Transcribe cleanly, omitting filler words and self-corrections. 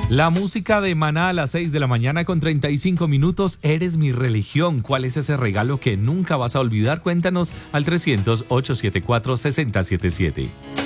La música de Maná a las 6 de la mañana con 35 minutos. Eres mi religión. ¿Cuál es ese regalo que nunca vas a olvidar? Cuéntanos al 300-874-6077.